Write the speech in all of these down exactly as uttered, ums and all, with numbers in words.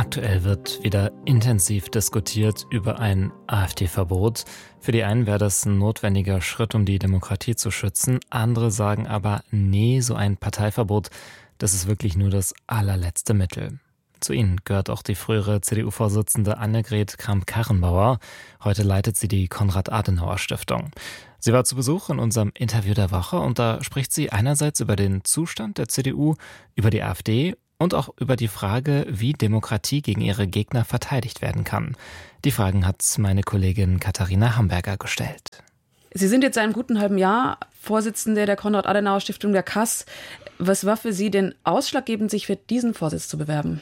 Aktuell wird wieder intensiv diskutiert über ein AfD-Verbot. Für die einen wäre das ein notwendiger Schritt, um die Demokratie zu schützen. Andere sagen aber, nee, so ein Parteiverbot, das ist wirklich nur das allerletzte Mittel. Zu ihnen gehört auch die frühere C D U-Vorsitzende Annegret Kramp-Karrenbauer. Heute leitet sie die Konrad-Adenauer-Stiftung. Sie war zu Besuch in unserem Interview der Woche und da spricht sie einerseits über den Zustand der C D U, über die AfD und auch über die Frage, wie Demokratie gegen ihre Gegner verteidigt werden kann. Die Fragen hat meine Kollegin Katharina Hamburger gestellt. Sie sind jetzt seit einem guten halben Jahr Vorsitzende der Konrad-Adenauer-Stiftung, der K A S. Was war für Sie denn ausschlaggebend, sich für diesen Vorsitz zu bewerben?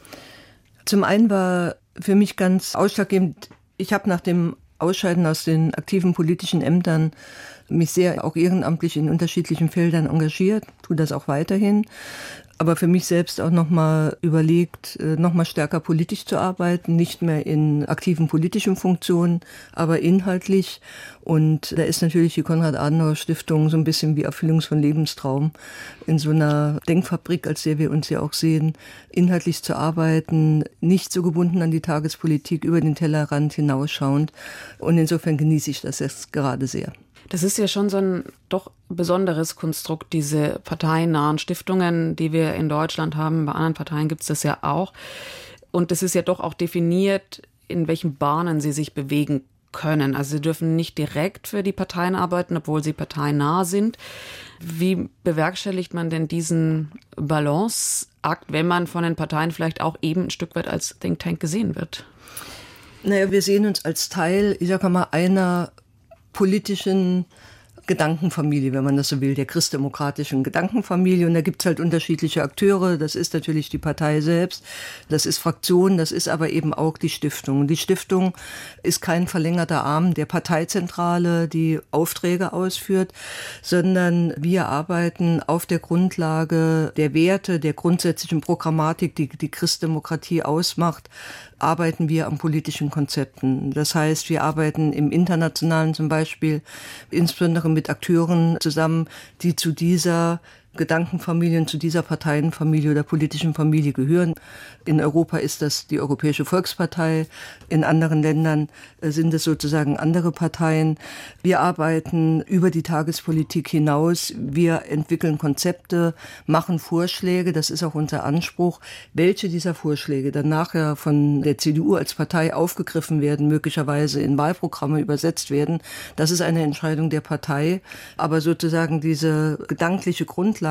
Zum einen war für mich ganz ausschlaggebend, ich habe nach dem Ausscheiden aus den aktiven politischen Ämtern mich sehr auch ehrenamtlich in unterschiedlichen Feldern engagiert, tue das auch weiterhin. Aber für mich selbst auch nochmal überlegt, nochmal stärker politisch zu arbeiten, nicht mehr in aktiven politischen Funktionen, aber inhaltlich. Und da ist natürlich die Konrad-Adenauer-Stiftung so ein bisschen wie Erfüllungs- von Lebenstraum in so einer Denkfabrik, als der wir uns ja auch sehen, inhaltlich zu arbeiten, nicht so gebunden an die Tagespolitik, über den Tellerrand hinausschauend. Und insofern genieße ich das jetzt gerade sehr. Das ist ja schon so ein doch besonderes Konstrukt, diese parteinahen Stiftungen, die wir in Deutschland haben. Bei anderen Parteien gibt es das ja auch. Und es ist ja doch auch definiert, in welchen Bahnen sie sich bewegen können. Also sie dürfen nicht direkt für die Parteien arbeiten, obwohl sie parteinah sind. Wie bewerkstelligt man denn diesen Balanceakt, wenn man von den Parteien vielleicht auch eben ein Stück weit als Think Tank gesehen wird? Naja, wir sehen uns als Teil, ich sage mal, einer politischen Gedankenfamilie, wenn man das so will, der christdemokratischen Gedankenfamilie. Und da gibt's halt unterschiedliche Akteure. Das ist natürlich die Partei selbst, das ist Fraktion, das ist aber eben auch die Stiftung. Und die Stiftung ist kein verlängerter Arm der Parteizentrale, die Aufträge ausführt, sondern wir arbeiten auf der Grundlage der Werte, der grundsätzlichen Programmatik, die die Christdemokratie ausmacht, arbeiten wir an politischen Konzepten. Das heißt, wir arbeiten im Internationalen zum Beispiel insbesondere mit Akteuren zusammen, die zu dieser Gedankenfamilien, zu dieser Parteienfamilie oder politischen Familie gehören. In Europa ist das die Europäische Volkspartei, in anderen Ländern sind es sozusagen andere Parteien. Wir arbeiten über die Tagespolitik hinaus, wir entwickeln Konzepte, machen Vorschläge, das ist auch unser Anspruch. Welche dieser Vorschläge dann nachher von der C D U als Partei aufgegriffen werden, möglicherweise in Wahlprogramme übersetzt werden, das ist eine Entscheidung der Partei. Aber sozusagen diese gedankliche Grundlage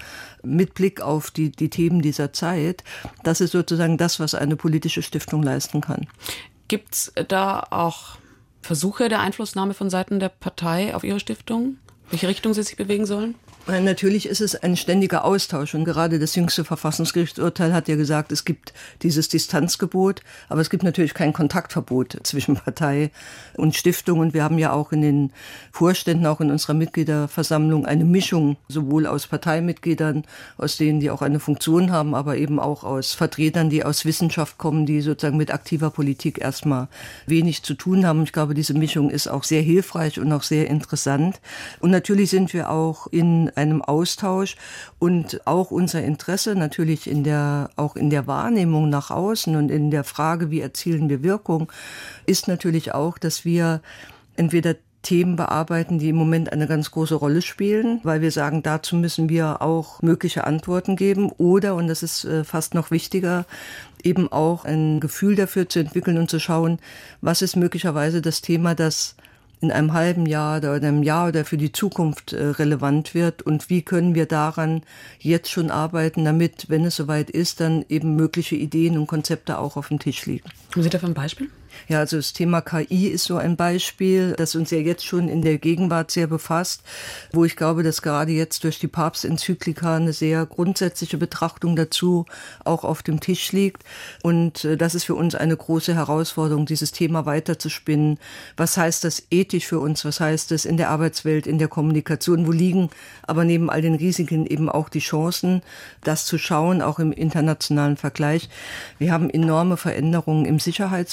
mit Blick auf die, die Themen dieser Zeit, das ist sozusagen das, was eine politische Stiftung leisten kann. Gibt es da auch Versuche der Einflussnahme von Seiten der Partei auf Ihre Stiftung? Welche Richtung sie sich bewegen sollen? Natürlich ist es ein ständiger Austausch und gerade das jüngste Verfassungsgerichtsurteil hat ja gesagt, es gibt dieses Distanzgebot, aber es gibt natürlich kein Kontaktverbot zwischen Partei und Stiftung und wir haben ja auch in den Vorständen, auch in unserer Mitgliederversammlung eine Mischung sowohl aus Parteimitgliedern, aus denen, die auch eine Funktion haben, aber eben auch aus Vertretern, die aus Wissenschaft kommen, die sozusagen mit aktiver Politik erstmal wenig zu tun haben. Ich glaube, diese Mischung ist auch sehr hilfreich und auch sehr interessant und natürlich sind wir auch in einem Austausch und auch unser Interesse natürlich in der, auch in der Wahrnehmung nach außen und in der Frage, wie erzielen wir Wirkung, ist natürlich auch, dass wir entweder Themen bearbeiten, die im Moment eine ganz große Rolle spielen, weil wir sagen, dazu müssen wir auch mögliche Antworten geben oder, und das ist fast noch wichtiger, eben auch ein Gefühl dafür zu entwickeln und zu schauen, was ist möglicherweise das Thema, das in einem halben Jahr oder in einem Jahr oder für die Zukunft äh, relevant wird und wie können wir daran jetzt schon arbeiten, damit, wenn es soweit ist, dann eben mögliche Ideen und Konzepte auch auf dem Tisch liegen. Haben Sie dafür ein Beispiel? Ja, also das Thema K I ist so ein Beispiel, das uns ja jetzt schon in der Gegenwart sehr befasst, wo ich glaube, dass gerade jetzt durch die Papstenzyklika eine sehr grundsätzliche Betrachtung dazu auch auf dem Tisch liegt. Und das ist für uns eine große Herausforderung, dieses Thema weiterzuspinnen. Was heißt das ethisch für uns? Was heißt das in der Arbeitswelt, in der Kommunikation? Wo liegen aber neben all den Risiken eben auch die Chancen, das zu schauen, auch im internationalen Vergleich? Wir haben enorme Veränderungen im Sicherheitsbereich.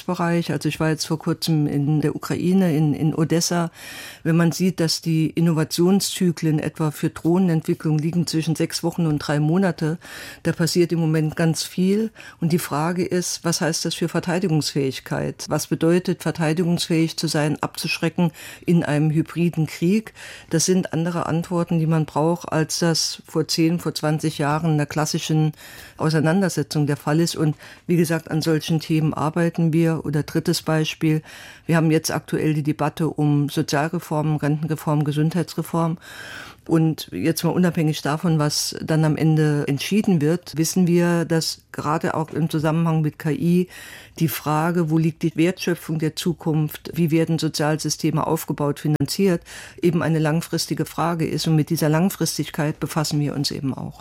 erstaunlich. Also ich war jetzt vor kurzem in der Ukraine, in, in Odessa. Wenn man sieht, dass die Innovationszyklen etwa für Drohnenentwicklung liegen zwischen sechs Wochen und drei Monate, da passiert im Moment ganz viel. Und die Frage ist, was heißt das für Verteidigungsfähigkeit? Was bedeutet, verteidigungsfähig zu sein, abzuschrecken in einem hybriden Krieg? Das sind andere Antworten, die man braucht, als das vor zehn, vor zwanzig Jahren in der klassischen Auseinandersetzung der Fall ist. Und wie gesagt, an solchen Themen arbeiten wir. Oder drittes Beispiel, wir haben jetzt aktuell die Debatte um Sozialreformen, Rentenreform, Gesundheitsreform. Und jetzt mal unabhängig davon, was dann am Ende entschieden wird, wissen wir, dass gerade auch im Zusammenhang mit K I die Frage, wo liegt die Wertschöpfung der Zukunft, wie werden Sozialsysteme aufgebaut, finanziert, eben eine langfristige Frage ist. Und mit dieser Langfristigkeit befassen wir uns eben auch.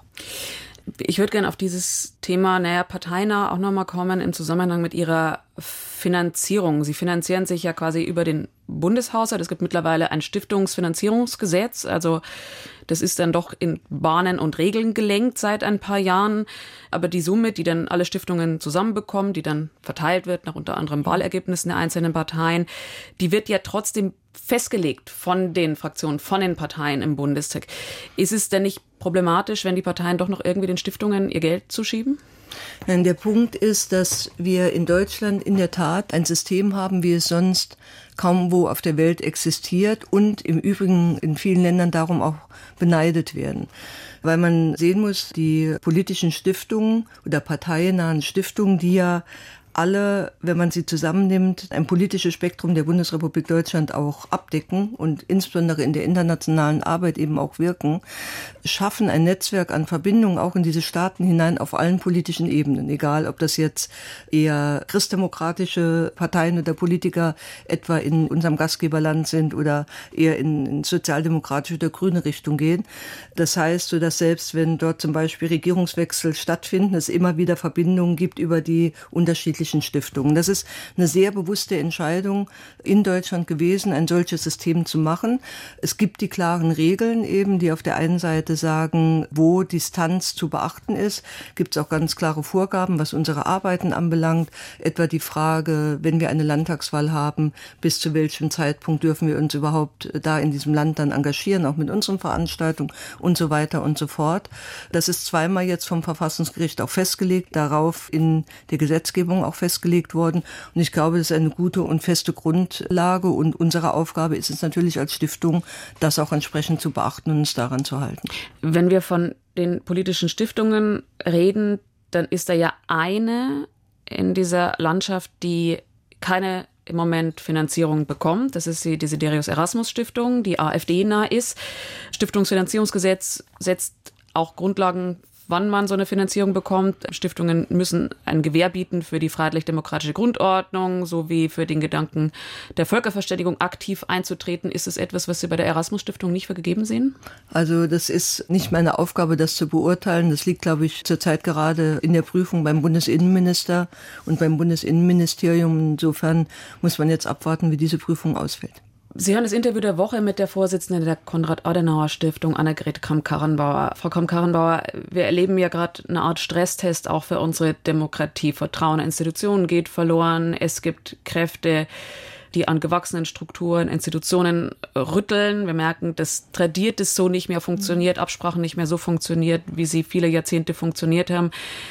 Ich würde gerne auf dieses Thema, naja, parteinah auch nochmal kommen im Zusammenhang mit Ihrer Finanzierung. Sie finanzieren sich ja quasi über den Bundeshaushalt. Es gibt mittlerweile ein Stiftungsfinanzierungsgesetz. Also das ist dann doch in Bahnen und Regeln gelenkt seit ein paar Jahren. Aber die Summe, die dann alle Stiftungen zusammenbekommen, die dann verteilt wird nach unter anderem Wahlergebnissen der einzelnen Parteien, die wird ja trotzdem festgelegt von den Fraktionen, von den Parteien im Bundestag. Ist es denn nicht problematisch, wenn die Parteien doch noch irgendwie den Stiftungen ihr Geld zuschieben? Nein, der Punkt ist, dass wir in Deutschland in der Tat ein System haben, wie es sonst kaum wo auf der Welt existiert und im Übrigen in vielen Ländern darum auch beneidet werden. Weil man sehen muss, die politischen Stiftungen oder parteiennahen Stiftungen, die ja alle, wenn man sie zusammennimmt, ein politisches Spektrum der Bundesrepublik Deutschland auch abdecken und insbesondere in der internationalen Arbeit eben auch wirken, schaffen ein Netzwerk an Verbindungen auch in diese Staaten hinein auf allen politischen Ebenen. Egal, ob das jetzt eher christdemokratische Parteien oder Politiker etwa in unserem Gastgeberland sind oder eher in, in sozialdemokratische oder grüne Richtung gehen. Das heißt, so dass selbst wenn dort zum Beispiel Regierungswechsel stattfinden, es immer wieder Verbindungen gibt über die unterschiedlichen Stiftungen. Das ist eine sehr bewusste Entscheidung in Deutschland gewesen, ein solches System zu machen. Es gibt die klaren Regeln eben, die auf der einen Seite sagen, wo Distanz zu beachten ist. Gibt es auch ganz klare Vorgaben, was unsere Arbeiten anbelangt. Etwa die Frage, wenn wir eine Landtagswahl haben, bis zu welchem Zeitpunkt dürfen wir uns überhaupt da in diesem Land dann engagieren, auch mit unseren Veranstaltungen und so weiter und so fort. Das ist zweimal jetzt vom Verfassungsgericht auch festgelegt, darauf in der Gesetzgebung auch festgelegt worden. Und ich glaube, das ist eine gute und feste Grundlage. Und unsere Aufgabe ist es natürlich als Stiftung, das auch entsprechend zu beachten und uns daran zu halten. Wenn wir von den politischen Stiftungen reden, dann ist da ja eine in dieser Landschaft, die keine im Moment Finanzierung bekommt. Das ist die Desiderius Erasmus Stiftung, die AfD-nah ist. Stiftungsfinanzierungsgesetz setzt auch Grundlagen, wann man so eine Finanzierung bekommt. Stiftungen müssen ein Gewähr bieten für die freiheitlich-demokratische Grundordnung sowie für den Gedanken der Völkerverständigung aktiv einzutreten. Ist es etwas, was Sie bei der Erasmus-Stiftung nicht für gegeben sehen? Also das ist nicht meine Aufgabe, das zu beurteilen. Das liegt, glaube ich, zurzeit gerade in der Prüfung beim Bundesinnenminister und beim Bundesinnenministerium. Insofern muss man jetzt abwarten, wie diese Prüfung ausfällt. Sie hören das Interview der Woche mit der Vorsitzenden der Konrad-Adenauer-Stiftung, Annegret Kramp-Karrenbauer. Frau Kramp-Karrenbauer, wir erleben ja gerade eine Art Stresstest auch für unsere Demokratie. Vertrauen in Institutionen geht verloren. Es gibt Kräfte, die an gewachsenen Strukturen, Institutionen rütteln. Wir merken, dass Tradiertes so nicht mehr funktioniert, Absprachen nicht mehr so funktioniert, wie sie viele Jahrzehnte funktioniert haben.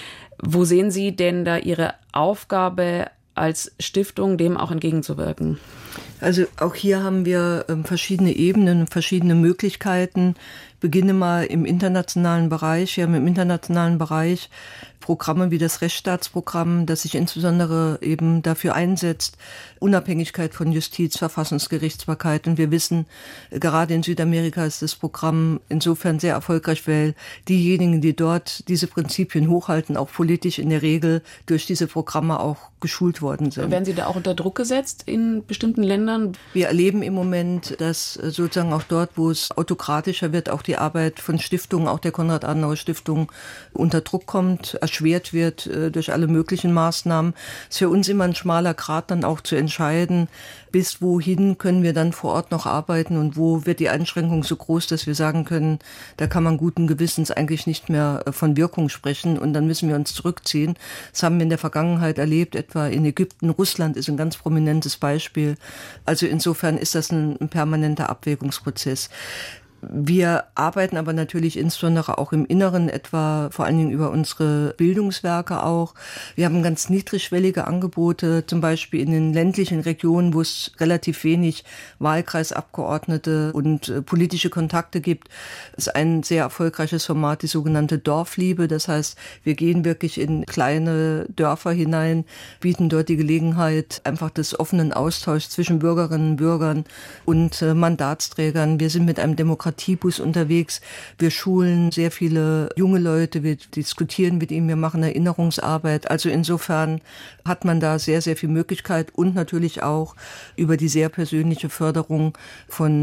Wo sehen Sie denn da Ihre Aufgabe als Stiftung, dem auch entgegenzuwirken? Also auch hier haben wir ähm, verschiedene Ebenen, verschiedene Möglichkeiten. Ich beginne mal im internationalen Bereich. Wir haben im internationalen Bereich Programme wie das Rechtsstaatsprogramm, das sich insbesondere eben dafür einsetzt, Unabhängigkeit von Justiz, Verfassungsgerichtsbarkeit. Und wir wissen, gerade in Südamerika ist das Programm insofern sehr erfolgreich, weil diejenigen, die dort diese Prinzipien hochhalten, auch politisch in der Regel durch diese Programme auch geschult worden sind. Werden Sie da auch unter Druck gesetzt in bestimmten Ländern? Wir erleben im Moment, dass sozusagen auch dort, wo es autokratischer wird, auch die die Arbeit von Stiftungen, auch der Konrad-Adenauer-Stiftung, unter Druck kommt, erschwert wird äh, durch alle möglichen Maßnahmen. Es ist für uns immer ein schmaler Grat, dann auch zu entscheiden, bis wohin können wir dann vor Ort noch arbeiten und wo wird die Einschränkung so groß, dass wir sagen können, da kann man guten Gewissens eigentlich nicht mehr von Wirkung sprechen und dann müssen wir uns zurückziehen. Das haben wir in der Vergangenheit erlebt, etwa in Ägypten. Russland ist ein ganz prominentes Beispiel. Also insofern ist das ein, ein permanenter Abwägungsprozess. Wir arbeiten aber natürlich insbesondere auch im Inneren, etwa vor allen Dingen über unsere Bildungswerke auch. Wir haben ganz niedrigschwellige Angebote, zum Beispiel in den ländlichen Regionen, wo es relativ wenig Wahlkreisabgeordnete und äh, politische Kontakte gibt. Es ist ein sehr erfolgreiches Format, die sogenannte Dorfliebe. Das heißt, wir gehen wirklich in kleine Dörfer hinein, bieten dort die Gelegenheit einfach des offenen Austauschs zwischen Bürgerinnen und Bürgern und äh, Mandatsträgern. Wir sind mit einem Demokratie Demokratiebus unterwegs. Wir schulen sehr viele junge Leute, wir diskutieren mit ihnen, wir machen Erinnerungsarbeit. Also insofern hat man da sehr, sehr viel Möglichkeit und natürlich auch über die sehr persönliche Förderung von